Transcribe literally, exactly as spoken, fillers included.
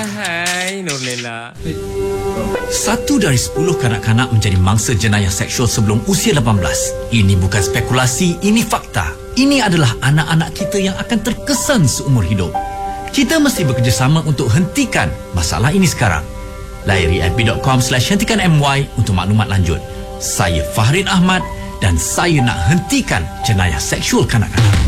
Hai Nurlela. Satu dari sepuluh kanak-kanak menjadi mangsa jenayah seksual sebelum usia lapan belas. Ini bukan spekulasi, ini fakta. Ini adalah anak-anak kita yang akan terkesan seumur hidup. Kita mesti bekerjasama untuk hentikan masalah ini sekarang. Layari f b dot com slash hentikan my untuk maklumat lanjut. Saya Fahrin Ahmad dan saya nak hentikan jenayah seksual kanak-kanak.